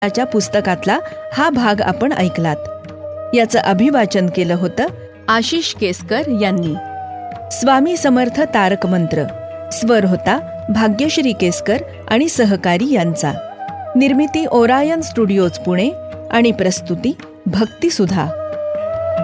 च्या पुस्तकातला हा भाग आपण ऐकलात. याचं अभिवाचन केलं होतं आशिष केसकर यांनी. स्वामी समर्थ तारक मंत्र स्वर होता भाग्यश्री केसकर आणि सहकारी यांचा. निर्मिती ओरायन स्टुडिओज पुणे आणि प्रस्तुती भक्ती सुधा.